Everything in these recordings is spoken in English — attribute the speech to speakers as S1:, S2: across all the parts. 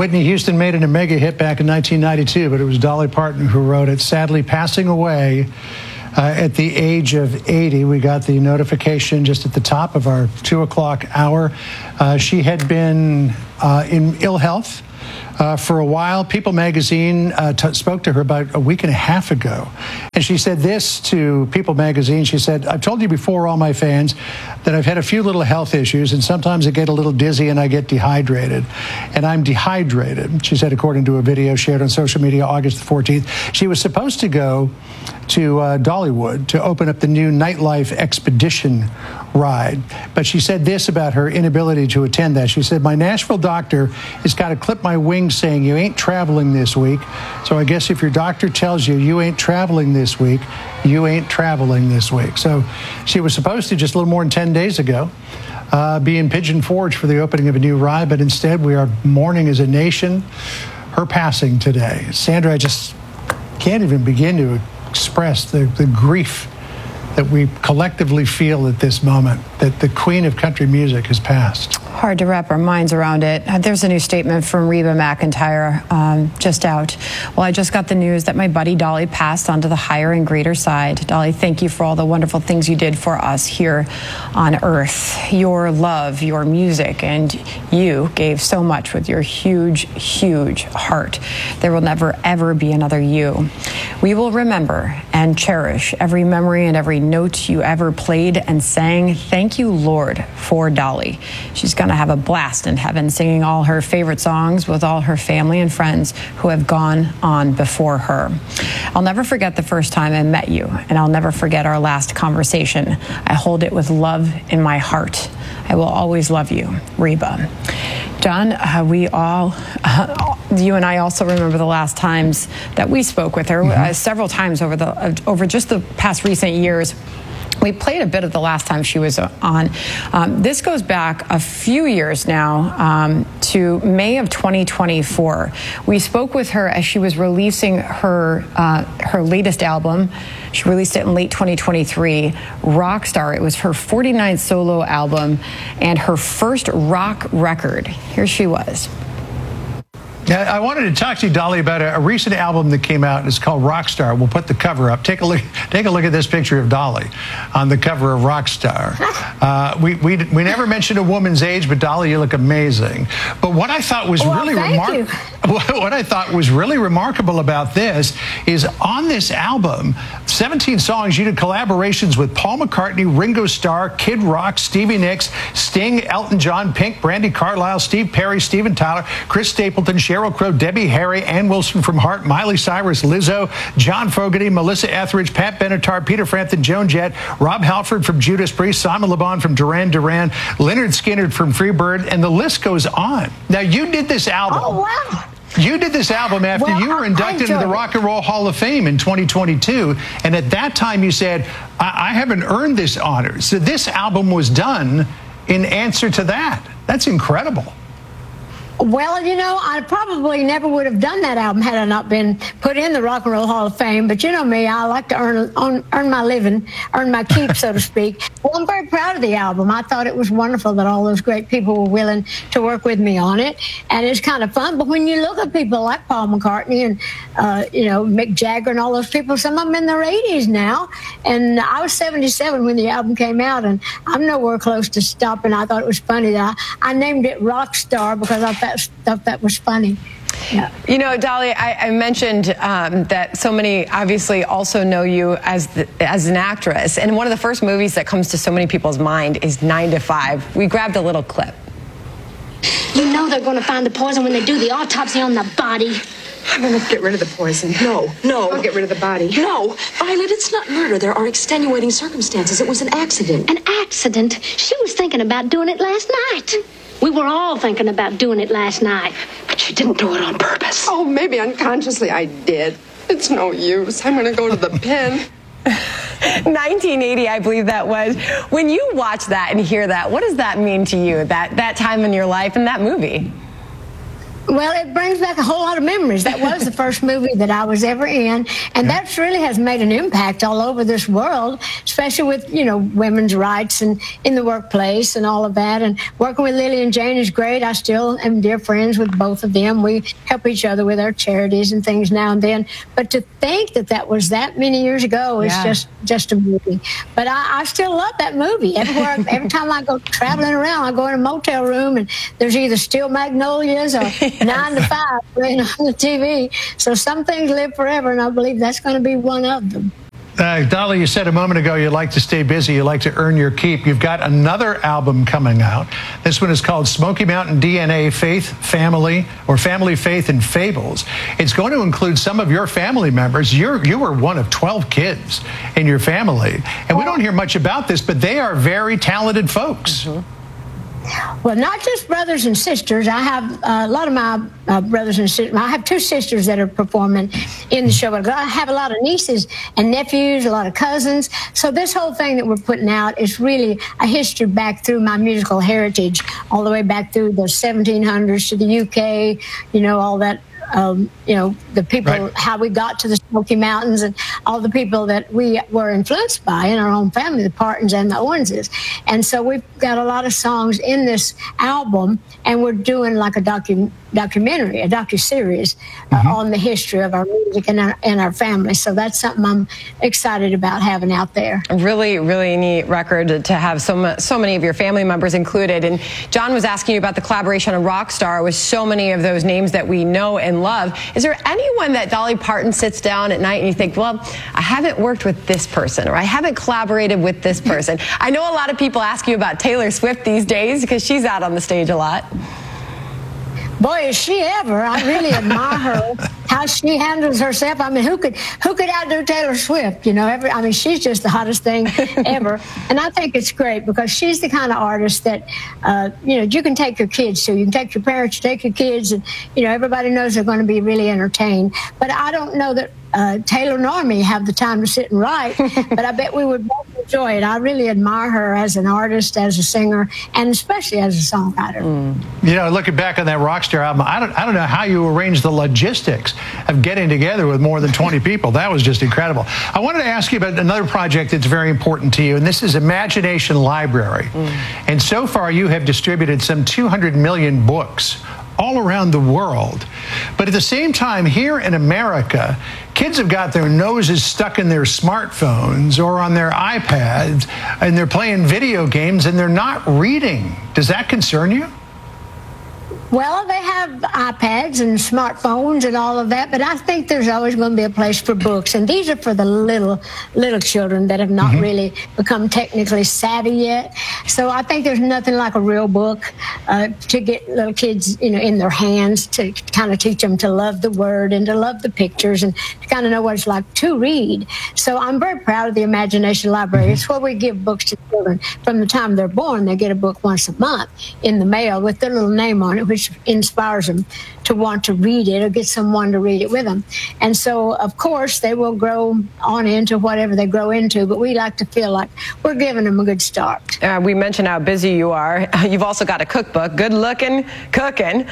S1: Whitney Houston made it a mega hit back in 1992, but it was Dolly Parton who wrote it, sadly passing away at the age of 80. We got the notification just at the top of our 2 o'clock hour. She had been in ill health for a while. People magazine spoke to her about a week and a half ago. And she said this to People magazine. She said, "I've told you before, all my fans, that I've had a few little health issues, and sometimes I get a little dizzy and I get dehydrated. And I'm dehydrated," she said, according to a video shared on social media August the 14th. She was supposed to go to Dollywood to open up the new Nightlife Expedition ride. But she said this about her inability to attend that. She said, "My Nashville doctor has got to clip my wings saying you ain't traveling this week. So I guess if your doctor tells you you ain't traveling this week, you ain't traveling this week." So she was supposed to just a little more than 10 days ago be in Pigeon Forge for the opening of a new ride, but instead we are mourning as a nation her passing today. Sandra, I just can't even begin to express the grief that we collectively feel at this moment, that the queen of country music has passed.
S2: Hard to wrap our minds around it. There's a new statement from Reba McEntire just out. "Well, I just got the news that my buddy Dolly passed on to the higher and greater side. Dolly, thank you for all the wonderful things you did for us here on Earth. Your love, your music, and you gave so much with your huge, huge heart. There will never, ever be another you. We will remember and cherish every memory and every note you ever played and sang. Thank you, Lord, for Dolly. She's going to have a blast in heaven singing all her favorite songs with all her family and friends who have gone on before her. I'll never forget the first time I met you, and I'll never forget our last conversation. I hold it with love in my heart. I will always love you, Reba." John, we all, you and I also remember the last times that we spoke with her, several times over just the past recent years. We played a bit of the last time she was on. This goes back a few years now to May of 2024. We spoke with her as she was releasing her latest album. She released it in late 2023, Rockstar. It was her 49th solo album and her first rock record. Here she was.
S1: I wanted to talk to you, Dolly, about a recent album that came out. It's called Rockstar. We'll put the cover up. Take a look at this picture of Dolly on the cover of Rockstar. We never mentioned a woman's age, but Dolly, you look amazing. But what I thought was really remarkable about this is on this album, 17 songs, you did collaborations with Paul McCartney, Ringo Starr, Kid Rock, Stevie Nicks, Sting, Elton John, Pink, Brandi Carlile, Steve Perry, Steven Tyler, Chris Stapleton, Sheryl Crow, Debbie Harry, Ann Wilson from Heart, Miley Cyrus, Lizzo, John Fogerty, Melissa Etheridge, Pat Benatar, Peter Frampton, Joan Jett, Rob Halford from Judas Priest, Simon Le Bon from Duran Duran, Lynyrd Skynyrd from Freebird, and the list goes on. Now, you did this album.
S3: Oh, wow.
S1: You did this album after you were inducted into the Rock and Roll Hall of Fame in 2022, and at that time you said, I haven't earned this honor. So this album was done in answer to that. That's incredible.
S3: Well, you know, I probably never would have done that album had I not been put in the Rock and Roll Hall of Fame. But you know me, I like to earn my living, earn my keep, so to speak. Well, I'm very proud of the album. I thought it was wonderful that all those great people were willing to work with me on it. And it's kind of fun. But when you look at people like Paul McCartney and, Mick Jagger and all those people, some of them in their 80s now. And I was 77 when the album came out, and I'm nowhere close to stopping. I thought it was funny that I named it Rockstar because I thought that was funny. Yeah.
S2: You know, Dolly, I mentioned that so many obviously also know you as an actress. And one of the first movies that comes to so many people's mind is 9 to 5. We grabbed a little clip.
S4: You know they're going to find the poison when they do the autopsy on the body.
S5: I'm going to get rid of the poison. No. I'll get rid of the body.
S6: No, Violet, it's not murder. There are extenuating circumstances. It was an accident.
S4: An accident? She was thinking about doing it last night. We were all thinking about doing it last night.
S6: But she didn't do it on purpose.
S5: Oh, maybe unconsciously I did. It's no use. I'm going to go to the pen.
S2: 1980, I believe that was. When you watch that and hear that, what does that mean to you, that time in your life and that movie?
S3: Well, it brings back a whole lot of memories. That was the first movie that I was ever in, and that really has made an impact all over this world, especially with, women's rights and in the workplace and all of that. And working with Lily and Jane is great. I still am dear friends with both of them. We help each other with our charities and things now and then. But to think that was that many years ago is just a movie. But I still love that movie. Every time I go traveling around, I go in a motel room and there's either Steel Magnolias or 9 to 5 playing on the TV. So some things live forever, and I believe that's going to be one of them.
S1: Dolly, you said a moment ago you like to stay busy, you like to earn your keep. You've got another album coming out. This one is called Smoky Mountain DNA, Faith, Family, or Family, Faith, and Fables. It's going to include some of your family members. You were one of 12 kids in your family. And we don't hear much about this, but they are very talented folks. Mm-hmm.
S3: Well, not just brothers and sisters. I have a lot of my brothers and sisters. I have 2 sisters that are performing in the show. But I have a lot of nieces and nephews, a lot of cousins. So this whole thing that we're putting out is really a history back through my musical heritage, all the way back through the 1700s to the UK, all that. The people, right. How we got to the Smoky Mountains and all the people that we were influenced by in our own family, the Partons and the Owenses. And so we've got a lot of songs in this album, and we're doing like a documentary, a docuseries on the history of our music and our family. So that's something I'm excited about having out there.
S7: A really, really neat record to have so many of your family members included. And John was asking you about the collaboration on Rockstar with so many of those names that we know and love. Is there anyone that Dolly Parton sits down at night and you think, well, I haven't worked with this person, or I haven't collaborated with this person? I know a lot of people ask you about Taylor Swift these days because she's out on the stage a lot.
S3: Boy, is she ever. I really admire her, how she handles herself. I mean, who could outdo Taylor Swift? She's just the hottest thing ever. And I think it's great because she's the kind of artist that, you can take your kids to. You can take your parents, you take your kids, and, everybody knows they're going to be really entertained. But I don't know that Taylor nor me have the time to sit and write, but I bet we would both enjoy it. I really admire her as an artist, as a singer, and especially as a songwriter.
S1: Looking back on that Rockstar album, I don't know how you arrange the logistics of getting together with more than 20 people. That was just incredible. I wanted to ask you about another project that's very important to you, and this is Imagination Library. And so far, you have distributed some 200 million books all around the world. But at the same time, here in America, kids have got their noses stuck in their smartphones or on their iPads, and they're playing video games and they're not reading. Does that concern you?
S3: Well, they have iPads and smartphones and all of that, but I think there's always going to be a place for books. And these are for the little children that have not really become technically savvy yet. So I think there's nothing like a real book to get little kids, in their hands, to kind of teach them to love the word and to love the pictures and to kind of know what it's like to read. So I'm very proud of the Imagination Library. It's where we give books to children. From the time they're born, they get a book once a month in the mail with their little name on it, which inspires them to want to read it or get someone to read it with them. And so, of course, they will grow on into whatever they grow into, but we like to feel like we're giving them a good start.
S7: We mentioned how busy you are. You've also got a cookbook, Good Looking Cooking.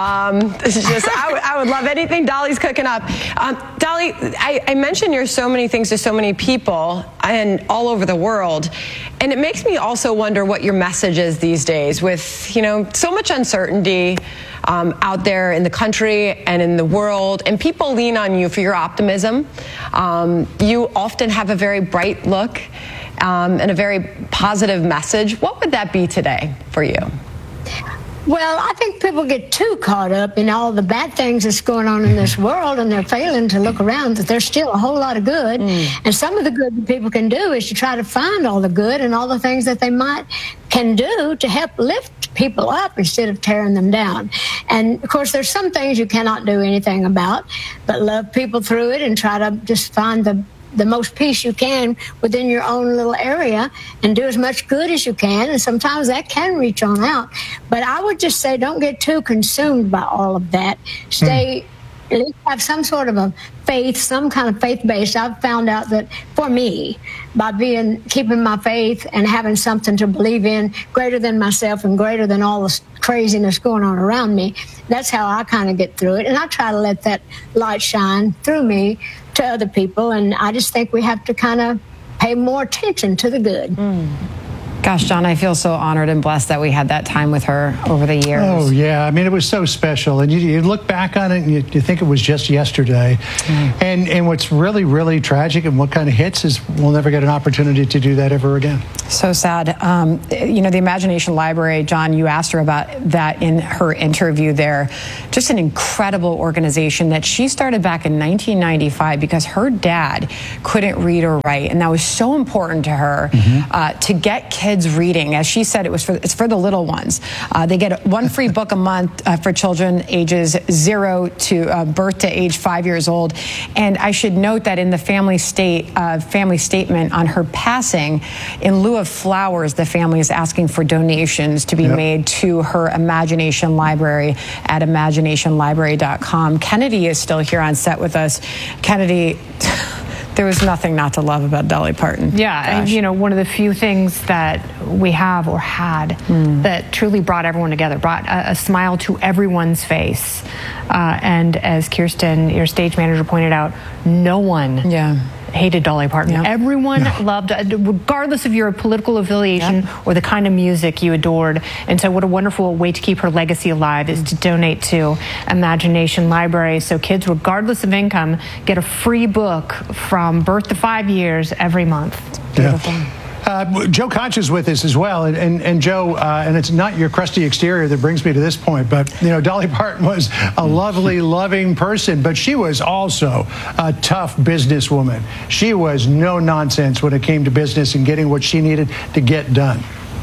S7: I would love anything Dolly's cooking up. Dolly, I mentioned you're so many things to so many people and all over the world. And it makes me also wonder what your message is these days with, so much uncertainty out there in the country and in the world, and people lean on you for your optimism. You often have a very bright look and a very positive message. What would that be today for you?
S3: Well, I think people get too caught up in all the bad things that's going on in this world, and they're failing to look around that there's still a whole lot of good. And some of the good that people can do is to try to find all the good and all the things that they can do to help lift people up instead of tearing them down. And of course, there's some things you cannot do anything about, but love people through it and try to just find the most peace you can within your own little area and do as much good as you can. And sometimes that can reach on out. But I would just say don't get too consumed by all of that. Stay at least have some sort of a faith, some kind of faith base. I've found out that for me, by keeping my faith and having something to believe in greater than myself and greater than all the craziness going on around me, that's how I kind of get through it. And I try to let that light shine through me to other people. And I just think we have to kind of pay more attention to the good.
S2: Gosh, John, I feel so honored and blessed that we had that time with her over the years.
S1: Oh, yeah. I mean, it was so special. And you look back on it and you think it was just yesterday. And what's really, really tragic and what kind of hits is we'll never get an opportunity to do that ever again.
S2: So sad. The Imagination Library, John, you asked her about that in her interview there. Just an incredible organization that she started back in 1995 because her dad couldn't read or write. And that was so important to her to get kids reading. As she said, it's for the little ones. They get one free book a month for children ages 0 to birth to age 5 years old. And I should note that in the family statement on her passing, in lieu of flowers, the family is asking for donations to be made to her Imagination Library at imaginationlibrary.com. Kennedy is still here on set with us. Kennedy, there was nothing not to love about Dolly Parton.
S8: Yeah, and, one of the few things that we have or had that truly brought everyone together, brought a smile to everyone's face. And as Kirsten, your stage manager, pointed out, no one hated Dolly Parton. Everyone loved, regardless of your political affiliation or the kind of music you adored. And so what a wonderful way to keep her legacy alive is to donate to Imagination Library. So kids, regardless of income, get a free book from birth to 5 years every month. Beautiful.
S1: Joe Conch is with us as well, and Joe, and it's not your crusty exterior that brings me to this point, but Dolly Parton was a lovely, loving person, but she was also a tough businesswoman. She was no nonsense when it came to business and getting what she needed to get done.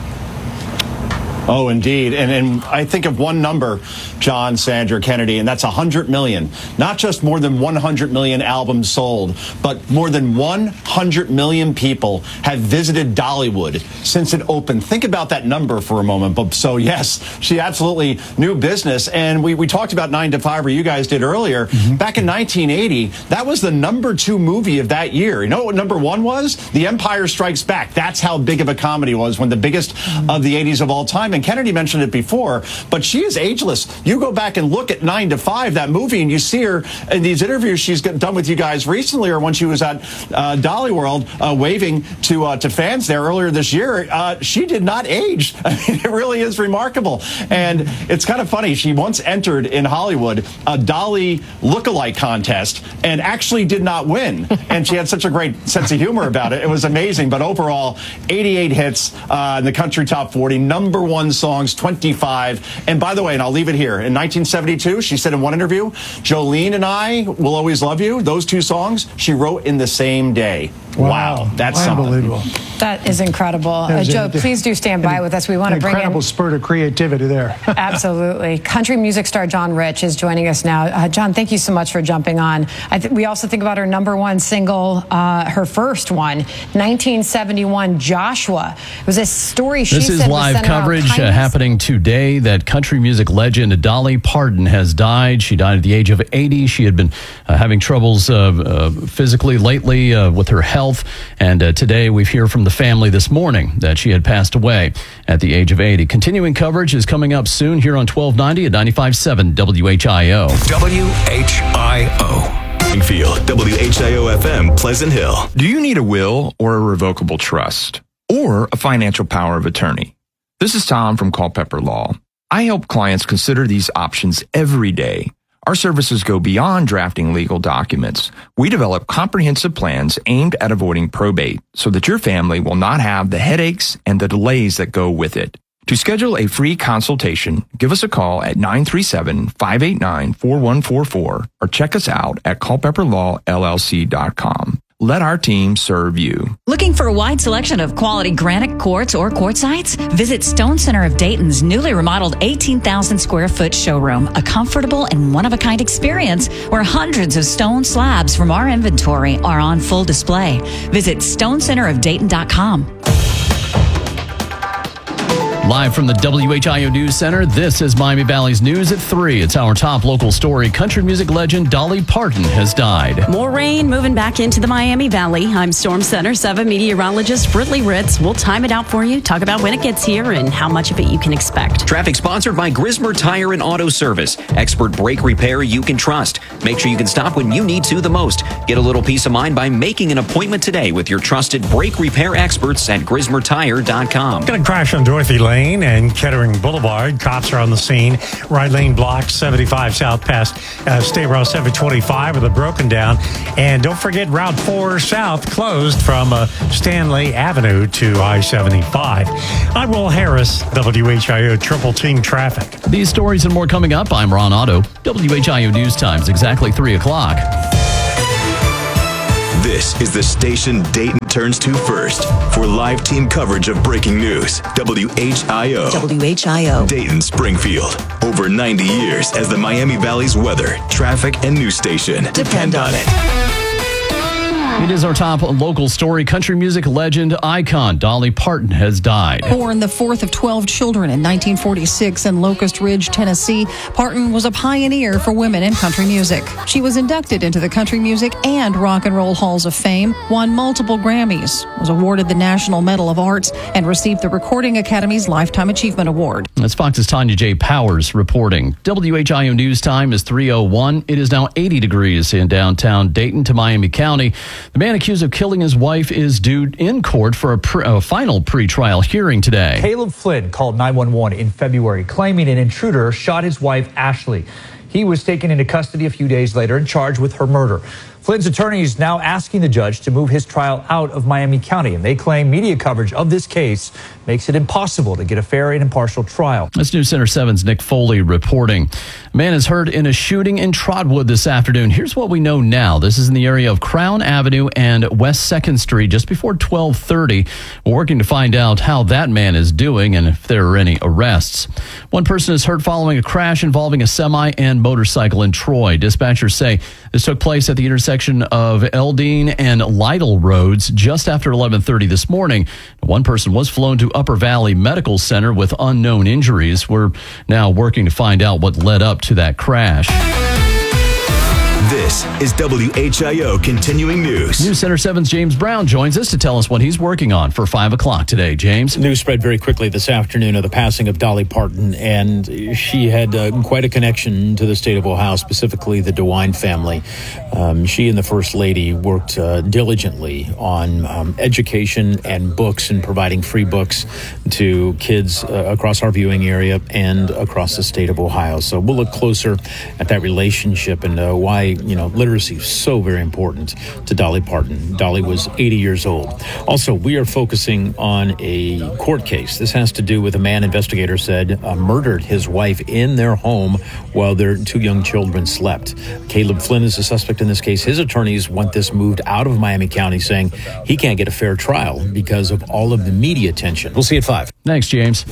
S9: Oh, indeed. And I think of one number, John, Sandra, Kennedy, and that's 100 million. Not just more than 100 million albums sold, but more than 100 million people have visited Dollywood since it opened. Think about that number for a moment. But so, yes, she absolutely knew business. And we talked about 9 to 5, or you guys did earlier. Back in 1980, that was the #2 movie of that year. You know what #1 was? The Empire Strikes Back. That's how big of a comedy it was, one of the biggest of the 80s of all time. And Kennedy mentioned it before, but she is ageless. You go back and look at 9 to 5, that movie, and you see her in these interviews she's done with you guys recently, or when she was at Dolly World waving to fans there earlier this year. She did not age. I mean, it really is remarkable. And it's kind of funny. She once entered in Hollywood a Dolly lookalike contest and actually did not win. And she had such a great sense of humor about it. It was amazing. But overall, 88 hits in the country top 40, #1 songs, 25. And by the way, and I'll leave it here, in 1972, she said in one interview, Jolene and I Will Always Love You, those two songs, she wrote in the same day. Wow. That's
S1: unbelievable.
S9: Something.
S2: That is incredible. Joe, please do stand by with us. We want to bring in...
S1: Incredible spurt of creativity there.
S2: Absolutely. Country music star John Rich is joining us now. John, thank you so much for jumping on. We also think about her #1 single, her first one, 1971, Joshua. It was a story she said
S10: This is live coverage happening today that country music legend Dolly Parton has died. She died at the age of 80. She had been having troubles physically lately with her health. And today we hear from the family this morning that she had passed away at the age of 80. Continuing coverage is coming up soon here on 1290 at 95.7 WHIO.
S11: WHIO. Springfield, WHIO FM, Pleasant Hill.
S12: Do you need a will or a revocable trust or a financial power of attorney? This is Tom from Culpeper Law. I help clients consider these options every day. Our services go beyond drafting legal documents. We develop comprehensive plans aimed at avoiding probate so that your family will not have the headaches and the delays that go with it. To schedule a free consultation, give us a call at 937-589-4144 or check us out at culpepperlawllc.com. Let our team serve you.
S13: Looking for a wide selection of quality granite quartz or quartzites? Visit Stone Center of Dayton's newly remodeled 18,000 square foot showroom, a comfortable and one-of-a-kind experience where hundreds of stone slabs from our inventory are on full display. Visit stonecenterofdayton.com.
S10: Live from the WHIO News Center, this is Miami Valley's News at 3. It's our top local story. Country music legend Dolly Parton has died.
S14: More rain moving back into the Miami Valley. I'm Storm Center 7 meteorologist Britley Ritz. We'll time it out for you, talk about when it gets here and how much of it you can expect.
S15: Traffic sponsored by Grismer Tire and Auto Service. Expert brake repair you can trust. Make sure you can stop when you need to the most. Get a little peace of mind by making an appointment today with your trusted brake repair experts at GrismerTire.com.
S16: Got a crash on Dorothy Lane and Kettering Boulevard. Cops are on the scene. Right lane blocked 75 south past State Route 725 with a broken down. And don't forget Route 4 south closed from Stanley Avenue to I-75. I'm Will Harris, WHIO Triple Team Traffic.
S10: These stories and more coming up. I'm Ron Otto. WHIO News Times, exactly 3 o'clock.
S11: This is the station Dayton turns to first for live team coverage of breaking news. WHIO.
S17: WHIO.
S11: Dayton, Springfield. Over 90 years as the Miami Valley's weather, traffic, and news station. Depend on it.
S10: It is our top local story. Country music legend icon Dolly Parton has died.
S17: Born the fourth of 12 children in 1946 in Locust Ridge, Tennessee, Parton was a pioneer for women in country music. She was inducted into the Country Music and Rock and Roll Halls of Fame, won multiple Grammys, was awarded the National Medal of Arts, and received the Recording Academy's Lifetime Achievement Award.
S10: That's Fox's Tanya J. Powers reporting. WHIO News Time is 3:01. It is now 80 degrees in downtown Dayton to Miami County. The man accused of killing his wife is due in court for a final pretrial hearing today.
S18: Caleb Flynn called 911 in February, claiming an intruder shot his wife, Ashley. He was taken into custody a few days later and charged with her murder. Flynn's attorney is now asking the judge to move his trial out of Miami County, and they claim media coverage of this case makes it impossible to get a fair and impartial trial.
S10: That's News Center 7's Nick Foley reporting. A man is hurt in a shooting in Trotwood this afternoon. Here's what we know now. This is in the area of Crown Avenue and West 2nd Street just before 12:30. We're working to find out how that man is doing and if there are any arrests. One person is hurt following a crash involving a semi and motorcycle in Troy. Dispatchers say this took place at the intersection of Eldine and Lytle Roads just after 11:30 this morning. One person was flown to Upper Valley Medical Center with unknown injuries. We're now working to find out what led up to that crash.
S11: This is WHIO Continuing News.
S10: News Center 7's James Brown joins us to tell us what he's working on for 5 o'clock today. James?
S19: News spread very quickly this afternoon of the passing of Dolly Parton, and she had quite a connection to the state of Ohio, specifically the DeWine family. She and the First Lady worked diligently on education and books and providing free books to kids across our viewing area and across the state of Ohio. So we'll look closer at that relationship and why literacy is so very important to Dolly Parton. Dolly was 80 years old. Also, we are focusing on a court case. This has to do with a man, investigators said, murdered his wife in their home while their 2 young children slept. Caleb Flynn is the suspect in this case. His attorneys want this moved out of Miami County, saying he can't get a fair trial because of all of the media attention. We'll see you at 5.
S10: Thanks, James.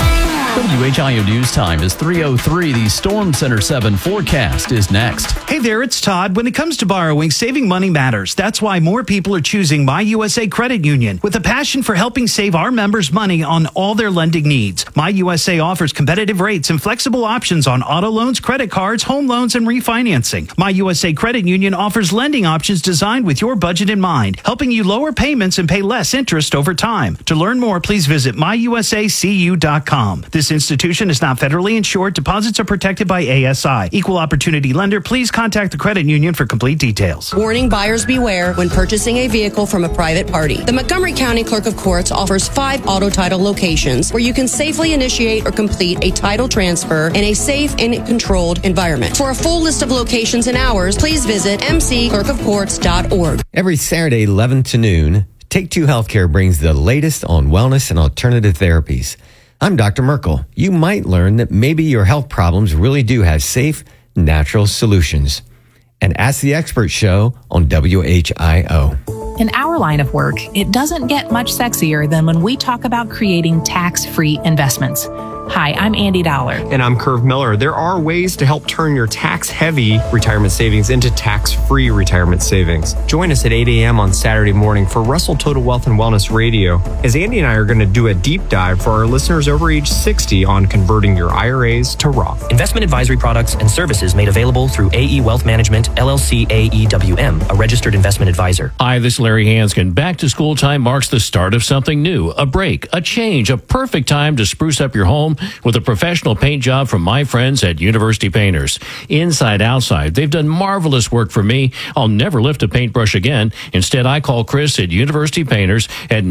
S10: WHIO News Time is 3:03. The Storm Center 7 forecast is next.
S20: Hey there, it's Todd. When it comes to borrowing, saving money matters. That's why more people are choosing My USA Credit Union with a passion for helping save our members money on all their lending needs. My USA offers competitive rates and flexible options on auto loans, credit cards, home loans, and refinancing. My USA Credit Union offers lending options designed with your budget in mind, helping you lower payments and pay less interest over time. To learn more, please visit myusacu.com. This institution is not federally insured. Deposits are protected by ASI. Equal opportunity lender. Please contact the credit union for complete details.
S21: Warning: buyers beware when purchasing a vehicle from a private party. The Montgomery County Clerk of Courts offers 5 auto title locations where you can safely initiate or complete a title transfer in a safe and controlled environment. For a full list of locations and hours, please visit mcclerkofcourts.org.
S22: Every Saturday, 11 to noon, Take Two Healthcare brings the latest on wellness and alternative therapies. I'm Dr. Merkel. You might learn that maybe your health problems really do have safe, natural solutions. And Ask the Expert show on WHIO.
S23: In our line of work, it doesn't get much sexier than when we talk about creating tax-free investments.
S4: Hi, I'm Andy Dollar.
S6: And I'm Curve Miller. There are ways to help turn your tax-heavy retirement savings into tax-free retirement savings. Join us at 8 a.m. on Saturday morning for Russell Total Wealth and Wellness Radio, as Andy and I are going to do a deep dive for our listeners over age 60 on converting your IRAs to Roth.
S23: Investment advisory products and services made available through AE Wealth Management, LLC AEWM, a registered investment advisor.
S24: Hi, this is Larry Hanskin. Back to school time marks the start of something new, a break, a change, a perfect time to spruce up your home with a professional paint job from my friends at University Painters. Inside, outside, they've done marvelous work for me. I'll never lift a paintbrush again. Instead, I call Chris at University Painters at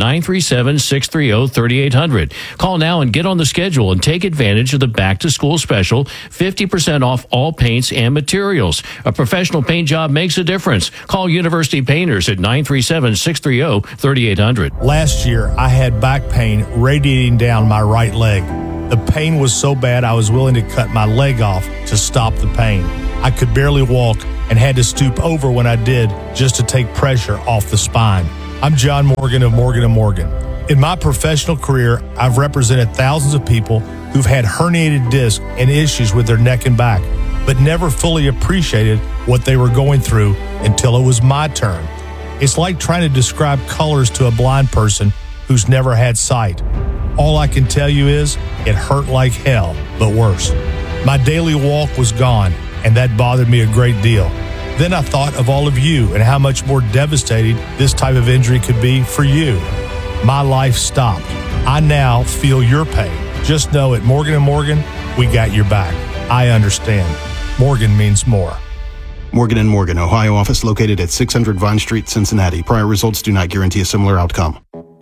S24: 937-630-3800. Call now and get on the schedule and take advantage of the back-to-school special, 50% off all paints and materials. A professional paint job makes a difference. Call University Painters at 937-630-3800.
S25: Last year, I had back pain radiating down my right leg. The pain was so bad I was willing to cut my leg off to stop the pain. I could barely walk and had to stoop over when I did just to take pressure off the spine. I'm John Morgan of Morgan & Morgan. In my professional career, I've represented thousands of people who've had herniated discs and issues with their neck and back, but never fully appreciated what they were going through until it was my turn. It's like trying to describe colors to a blind person who's never had sight. All I can tell you is it hurt like hell, but worse. My daily walk was gone, and that bothered me a great deal. Then I thought of all of you and how much more devastating this type of injury could be for you. My life stopped. I now feel your pain. Just know at Morgan & Morgan, we got your back. I understand. Morgan means more.
S26: Morgan & Morgan, Ohio office located at 600 Vine Street, Cincinnati. Prior results do not guarantee a similar outcome.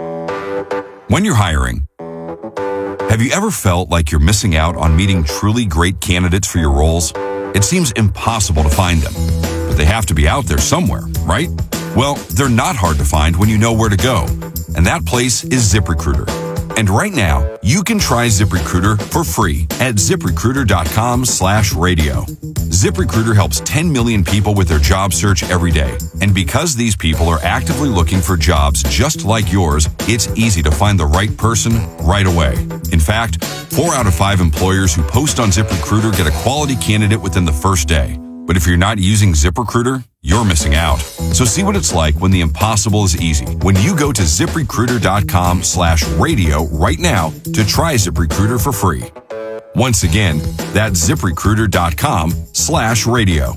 S27: When you're hiring, have you ever felt like you're missing out on meeting truly great candidates for your roles? It seems impossible to find them, but they have to be out there somewhere, right? Well, they're not hard to find when you know where to go, and that place is ZipRecruiter. And right now, you can try ZipRecruiter for free at ZipRecruiter.com/radio. ZipRecruiter helps 10 million people with their job search every day. And because these people are actively looking for jobs just like yours, it's easy to find the right person right away. In fact, 4 out of 5 employers who post on ZipRecruiter get a quality candidate within the first day. But if you're not using ZipRecruiter, you're missing out. So see what it's like when the impossible is easy. When you go to ZipRecruiter.com/radio right now to try ZipRecruiter for free. Once again, that's ZipRecruiter.com/radio.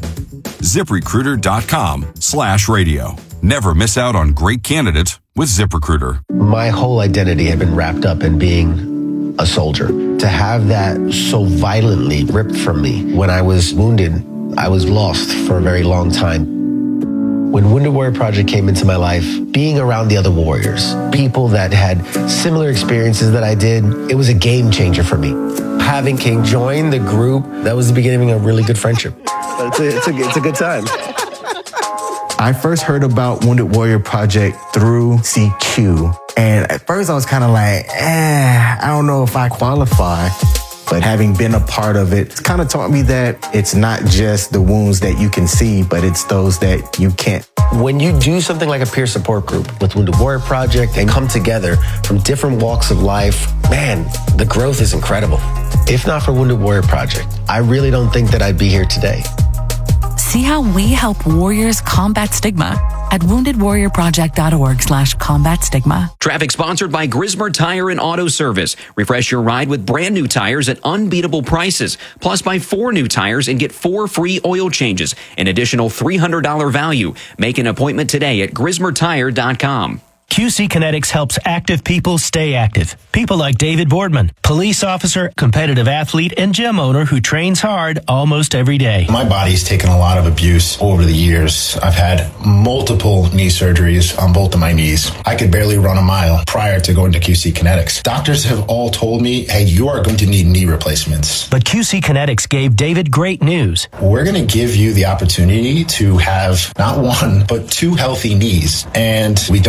S27: ZipRecruiter.com/radio. Never miss out on great candidates with ZipRecruiter.
S28: My whole identity had been wrapped up in being a soldier. To have that so violently ripped from me when I was wounded, I was lost for a very long time. When Wounded Warrior Project came into my life, being around the other warriors, people that had similar experiences that I did, it was a game changer for me. Having King join the group, that was the beginning of a really good friendship. It's a good time.
S29: I first heard about Wounded Warrior Project through CQ. And at first I was kind of like, I don't know if I qualify. But having been a part of it, it's kind of taught me that it's not just the wounds that you can see, but it's those that you can't.
S28: When you do something like a peer support group with Wounded Warrior Project and come together from different walks of life, man, the growth is incredible. If not for Wounded Warrior Project, I really don't think that I'd be here today.
S30: See how we help warriors combat stigma at woundedwarriorproject.org/combat stigma.
S15: Traffic sponsored by Grismer Tire and Auto Service. Refresh your ride with brand new tires at unbeatable prices. Plus, buy 4 new tires and get 4 free oil changes. An additional $300 value. Make an appointment today at grismertire.com.
S31: QC Kinetics helps active people stay active. People like David Boardman, police officer, competitive athlete, and gym owner who trains hard almost every day.
S32: My body's taken a lot of abuse over the years. I've had multiple knee surgeries on both of my knees. I could barely run a mile prior to going to QC Kinetics. Doctors have all told me, hey, you are going to need knee replacements.
S31: But QC Kinetics gave David great news.
S32: We're going to give you the opportunity to have not 1, but 2 healthy knees. And we don't have to cut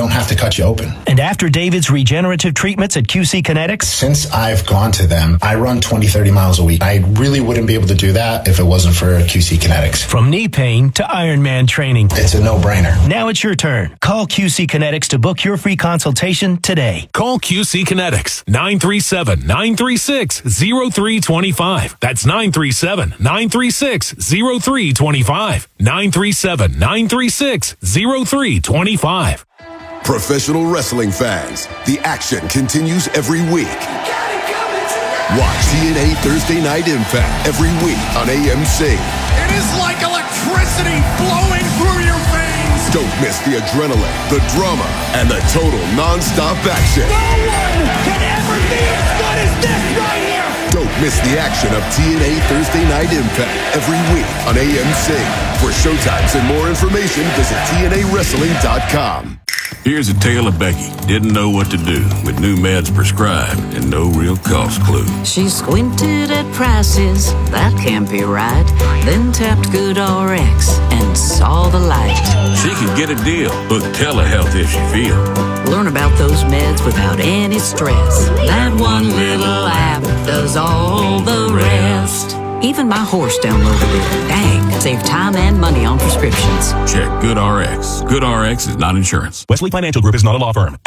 S32: cut you open.
S31: And after David's regenerative treatments at QC Kinetics?
S32: Since I've gone to them, I run 20, 30 miles a week. I really wouldn't be able to do that if it wasn't for QC Kinetics.
S31: From knee pain to Ironman training.
S32: It's a no-brainer.
S31: Now it's your turn. Call QC Kinetics to book your free consultation today.
S1: Call QC Kinetics, 937-936-0325. That's 937-936-0325. 937-936-0325.
S2: Professional wrestling fans, the action continues every week. Watch TNA Thursday Night Impact every week on AMC.
S3: It is like electricity flowing through your veins.
S2: Don't miss the adrenaline, the drama, and the total non-stop action.
S3: No one can ever be as good as this right here.
S2: Don't miss the action of TNA Thursday Night Impact every week on AMC. For showtimes and more information, visit TNAWrestling.com.
S4: Here's a tale of Becky. Didn't know what to do with new meds prescribed and no real cost clue.
S5: She squinted at prices, that can't be right. Then tapped GoodRx and saw the light.
S4: She could get a deal, book telehealth if she feel.
S5: Learn about those meds without any stress. That one little app does all the rest. Even my horse downloaded it. Dang, save time and money on prescriptions.
S4: Check GoodRx. GoodRx is not insurance.
S7: Wesley Financial Group is not a law firm.